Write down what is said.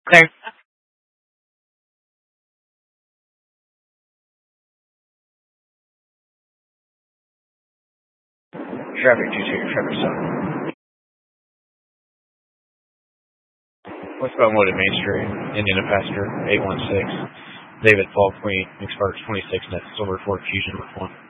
Thanks. Traffic 22, traffic 7. Westbound loaded Main Street, Indiana Passenger 816. David Fall Queen, Express 26 net, Silver Ford Fusion with 1.